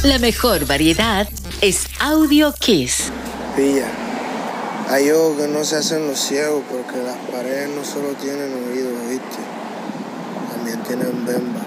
La mejor variedad es Audio Kiss. Pilla, hay ojos que no se hacen los ciegos porque las paredes no solo tienen oídos, ¿viste? También tienen bemba.